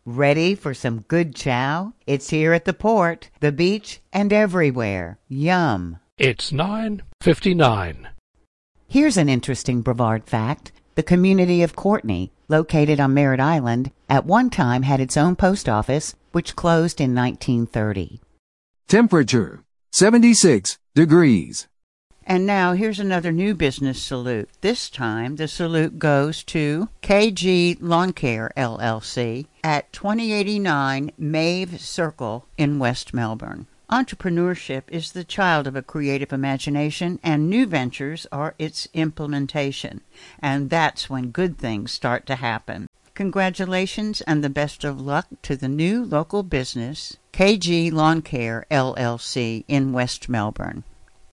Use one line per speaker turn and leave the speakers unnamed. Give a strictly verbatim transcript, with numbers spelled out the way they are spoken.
Ready for some good chow? It's here at the port, the beach, and everywhere. Yum.
It's nine fifty-nine.
Here's an interesting Brevard fact. The community of Courtney, located on Merritt Island, at one time had its own post office, which closed in nineteen thirty.
Temperature, seventy-six degrees.
And now here's another new business salute. This time the salute goes to K G Lawn Care, L L C, at twenty eighty-nine Mave Circle in West Melbourne. Entrepreneurship is the child of a creative imagination, and new ventures are its implementation. And that's when good things start to happen. Congratulations and the best of luck to the new local business, K G Lawn Care, L L C, in West Melbourne.